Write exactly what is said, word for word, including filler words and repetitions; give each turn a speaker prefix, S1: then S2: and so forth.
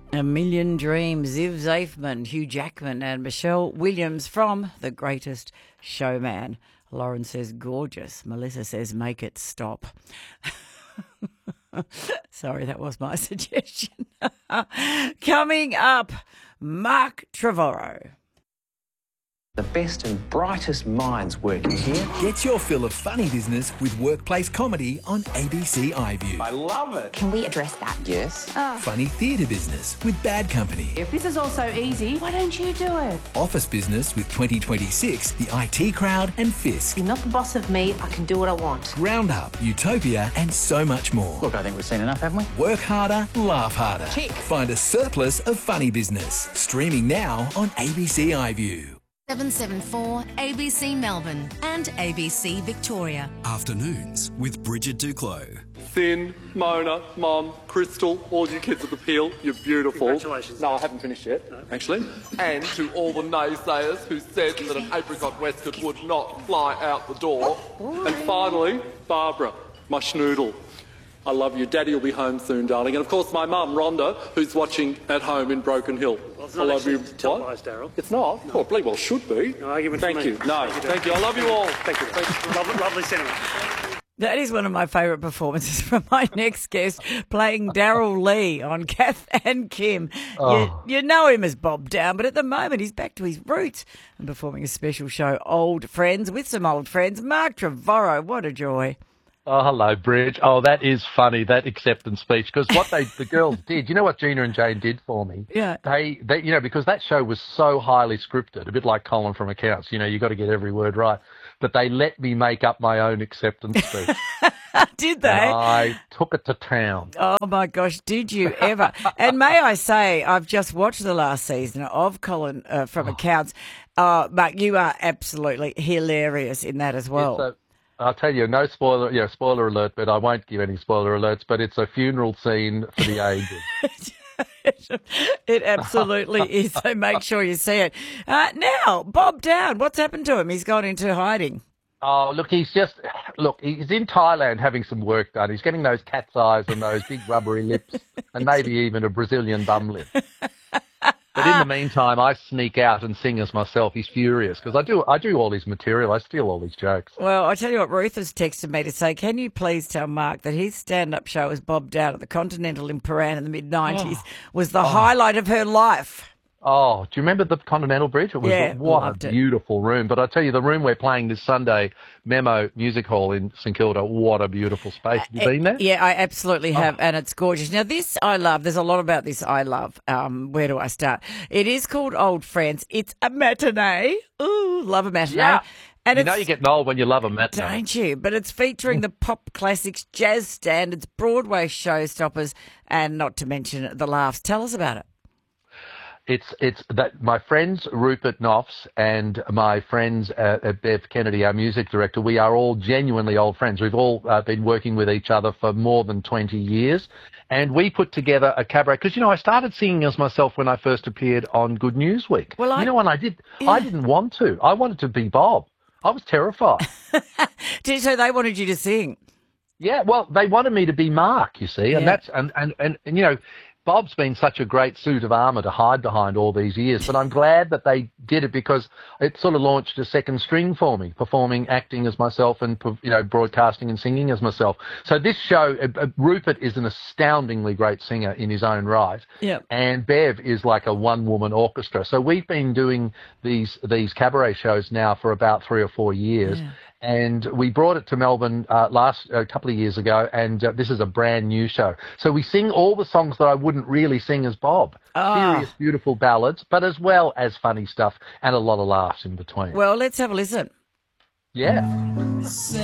S1: A Million Dreams, Ziv Zafman, Hugh Jackman and Michelle Williams from The Greatest Showman. Lauren says gorgeous. Melissa says make it stop. Sorry, that was my suggestion. Coming up, Mark Trevorrow.
S2: The best and brightest minds working here.
S3: Get your fill of funny business with workplace comedy on A B C iView.
S2: I love it.
S4: Can we address that?
S2: Yes.
S3: Funny theatre business with Bad Company.
S5: If this is all so easy, why don't you do it?
S3: Office business with twenty twenty-six, The I T Crowd and Fisk.
S5: You're not the boss of me, I can do what I want.
S3: Roundup, Utopia and so much more.
S2: Look, I think we've seen enough, haven't we?
S3: Work harder, laugh harder.
S2: Tick.
S3: Find a surplus of funny business. Streaming now on A B C iView.
S6: seven seven four A B C Melbourne and A B C Victoria.
S7: Afternoons with Bridget Duclos.
S8: Finn, Mona, Mum, Crystal, all you kids at the Peel, you're beautiful.
S9: Congratulations.
S8: No, I haven't finished yet, no. actually. And to all the naysayers who said that an apricot waistcoat would not fly out the door. And finally, Barbara, my schnoodle. I love you. Daddy will be home soon, darling. And of course, my mum, Rhonda, who's watching at home in Broken Hill.
S9: Well, it's
S8: I
S9: not
S8: love you.
S9: televised, Daryl.
S8: It's not? No. Oh, bloody well should be.
S9: No argument
S8: Thank
S9: for me.
S8: you. No,
S9: thank you.
S8: Thank you. I love you all.
S9: Thank you. lovely, lovely sentiment.
S1: That is one of my favourite performances from my next guest, playing Daryl Lee on Kath and Kim.
S10: Oh.
S1: You, you know him as Bob Down, but at the moment he's back to his roots and performing a special show, Old Friends, with some old friends. Mark Trevorrow, what a joy.
S10: Oh, hello, Bridge. Oh, that is funny, that acceptance speech, because what they the girls did, you know what Gina and Jane did for me?
S1: Yeah.
S10: They, they, you know, because that show was so highly scripted, a bit like Colin from Accounts, you know, you got to get every word right. But they let me make up my own acceptance speech.
S1: Did they?
S10: And I took it to town.
S1: Oh, my gosh, did you ever? And may I say, I've just watched the last season of Colin uh, from Accounts. Uh, but you are absolutely hilarious in that as well.
S10: It's a, I'll tell you, no spoiler, yeah, spoiler alert, but I won't give any spoiler alerts, but it's a funeral scene for the ages.
S1: It absolutely is, so make sure you see it. Uh, now, Bob Down, what's happened to him? He's gone into hiding.
S10: Oh, look, he's just, look, he's in Thailand having some work done. He's getting those cat's eyes and those big rubbery lips and maybe even a Brazilian bum lip. But in the meantime, I sneak out and sing as myself. He's furious because I do I do all his material. I steal all his jokes.
S1: Well, I tell you what, Ruth has texted me to say, can you please tell Mark that his stand-up show as Bob Down at the Continental in Paran in the mid nineties
S10: oh.
S1: was the
S10: oh.
S1: highlight of her life.
S10: Oh, do you remember the Continental Bridge? It was
S1: yeah,
S10: what a beautiful
S1: it.
S10: room. But I tell you, the room we're playing this Sunday, Memo Music Hall in St Kilda, what a beautiful space. Have you
S1: uh,
S10: been there?
S1: Yeah, I absolutely have,
S10: oh.
S1: and it's gorgeous. Now, this I love. There's a lot about this I love. Um, where do I start? It is called Old Friends. It's a matinee. Ooh, love a matinee.
S10: Yeah.
S1: And
S10: you
S1: it's,
S10: know you're getting old when you love a matinee.
S1: Don't you? But it's featuring the pop classics, jazz standards, Broadway showstoppers, and not to mention the laughs. Tell us about it.
S10: It's it's that my friends Rupert Knopfs and my friends uh, Bev Kennedy, our music director, we are all genuinely old friends. We've all uh, been working with each other for more than twenty years. And we put together a cabaret because, you know, I started singing as myself when I first appeared on Good News Week.
S1: Well, I,
S10: you know, when I did,
S1: yeah.
S10: I didn't want to. I wanted to be Bob. I was terrified.
S1: So they wanted you to sing?
S10: Yeah, well, they wanted me to be Mark, you see, and
S1: yeah.
S10: that's and, and, and, and you know, Bob's been such a great suit of armour to hide behind all these years, but I'm glad that they did it because it sort of launched a second string for me, performing, acting as myself and, you know, broadcasting and singing as myself. So this show, uh, Rupert is an astoundingly great singer in his own right,
S1: yep.
S10: and Bev is like a one-woman orchestra. So we've been doing these these cabaret shows now for about three or four years.
S1: Yeah.
S10: And we brought it to Melbourne uh, last a couple of years ago, and uh, this is a brand new show. So we sing all the songs that I wouldn't really sing as Bob.
S1: Oh.
S10: Serious, beautiful ballads, but as well as funny stuff and a lot of laughs in between.
S1: Well, let's have a listen.
S10: Yeah.